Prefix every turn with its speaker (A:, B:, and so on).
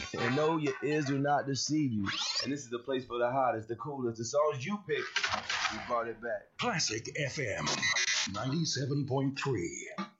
A: And no, your ears do not deceive you. And this is the place for the hottest, the coolest, the songs you pick. We brought it back.
B: Classic FM 97.3.